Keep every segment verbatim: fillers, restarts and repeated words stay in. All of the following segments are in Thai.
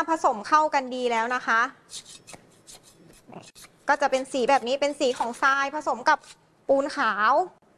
ผสมเข้ากันดีแล้วนะคะก็จะเป็นสีแบบนี้เป็นสีของทรายผสมกับปูนขาว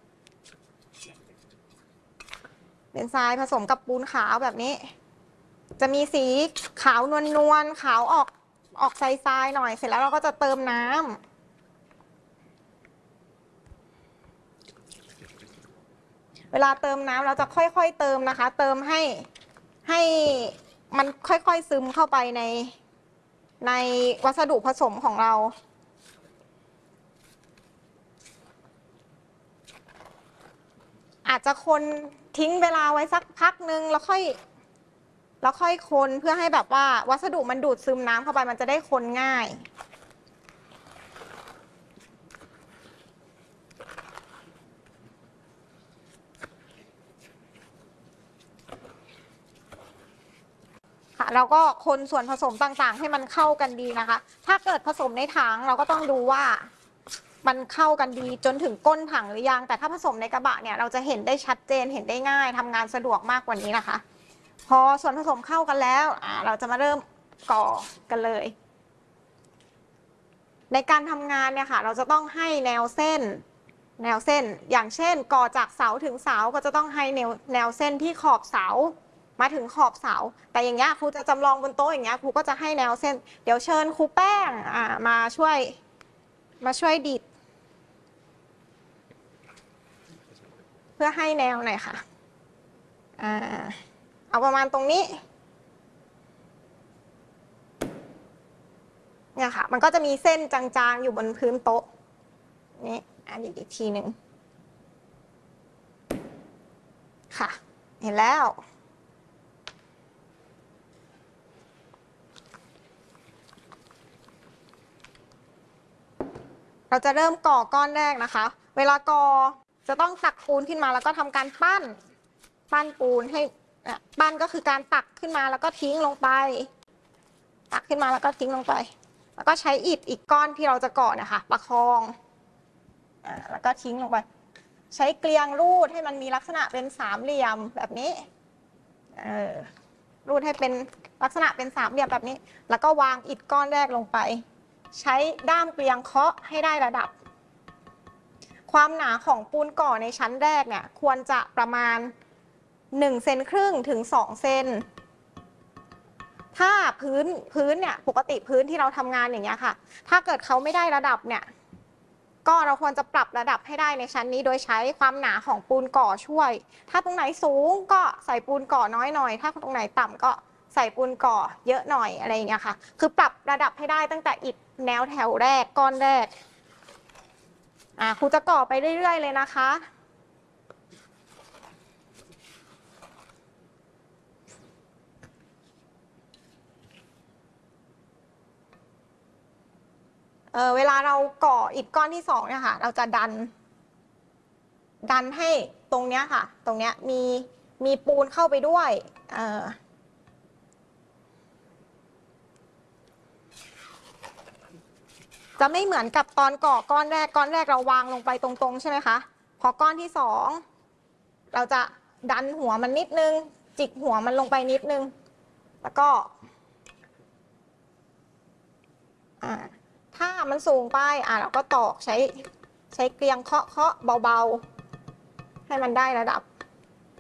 เป็นทรายผสมกับปูนขาวแบบนี้จะมีสีขาวนวลนวลขาวออกออกทรายๆหน่อยเสร็จแล้วเราก็จะเติมน้ำเวลาเติมน้ำเราจะค่อยๆเติมนะคะเติมให้ให้มันค่อยๆซึมเข้าไปในในวัสดุผสมของเราอาจจะคนทิ้งเวลาไว้สักพักนึงแล้วค่อยแล้วค่อยคนเพื่อให้แบบว่าวัสดุมันดูดซึมน้ำเข้าไปมันจะได้คนง่ายค่ะเราก็คนส่วนผสมต่างๆให้มันเข้ากันดีนะคะถ้าเกิดผสมในถังเราก็ต้องดูว่ามันเข้ากันดีจนถึงก้นถังหรือยังแต่ถ้าผสมในกระบะเนี่ยเราจะเห็นได้ชัดเจนเห็นได้ง่ายทำงานสะดวกมากกว่านี้นะคะพอส่วนผสมเข้ากันแล้วอ่าเราจะมาเริ่มก่อกันเลยในการทำงานเนี่ยค่ะเราจะต้องให้แนวเส้นแนวเส้นอย่างเช่นก่อจากเสาถึงเสาก็จะต้องให้แนวแนวเส้นที่ขอบเสามาถึงขอบเสาแต่อย่างเงี้ยครูจะจำลองบนโต๊ะอย่างเงี้ยครูก็จะให้แนวเส้นเดี๋ยวเชิญครูแป้งอ่ามาช่วยมาช่วยดิดเพื่อให้แนวหน่อยค่ะอ่าเอาประมาณตรงนี้เนี่ยค่ะมันก็จะมีเส้นจางๆอยู่บนพื้นโต๊ะนี่อ่ะดิดอีกทีหนึ่งค่ะเห็นแล้วเราจะเริ่มก่อก้อนแรกนะคะเวลาก่อจะต้องตักปูนขึ้นมาแล้วก็ทำการปั้นปั้นปูนให้ปั้นก็คือการตักขึ้นมาแล้วก็ทิ้งลงไปตักขึ้นมาแล้วก็ทิ้งลงไปแล้วก็ใช้อิฐอีกก้อนที่เราจะก่อนะคะประคองอ่าแล้วก็ทิ้งลงไปใช้เกลียงรูดให้มันมีลักษณะเป็นสามเหลี่ยมแบบนี้เออรูดให้เป็นลักษณะเป็นสามเหลี่ยมแบบนี้แล้วก็วางอิฐก้อนแรกลงไปใช้ด้ามเกลียงเคาะให้ได้ระดับความหนาของปูนก่อในชั้นแรกเนี่ยควรจะประมาณหนึ่งเซนครึ่งถึงสองเซนถ้าพื้นพื้นเนี่ยปกติพื้นที่เราทำงานอย่างเงี้ยค่ะถ้าเกิดเขาไม่ได้ระดับเนี่ยก็เราควรจะปรับระดับให้ได้ในชั้นนี้โดยใช้ความหนาของปูนก่อช่วยถ้าตรงไหนสูงก็ใส่ปูนก่อน้อยหน่อยถ้าตรงไหนต่ำก็ใส่ปูนก่อเยอะหน่อยอะไรอย่างเงี้ยค่ะคือปรับระดับให้ได้ตั้งแต่อิฐแนวแถวแรกก้อนแรกอ่าครูจะก่อไปเรื่อยๆเลยนะคะเออเวลาเราก่ออิฐก้อนที่สองเนี่ยค่ะเราจะดันดันให้ตรงเนี้ยค่ะตรงเนี้ยมีมีปูนเข้าไปด้วยเออจะไม่เหมือนกับตอนก่อก้อนแรกก้อนแรกเราวางลงไปตรงๆใช่ไหมคะพอก้อนที่สองเราจะดันหัวมันนิดนึงจิกหัวมันลงไปนิดนึงแล้วก็อ่าถ้ามันสูงไปอ่าเราก็ตอกใช้ใช้เกลียงเคาะเคาะเบาๆให้มันได้ระดับ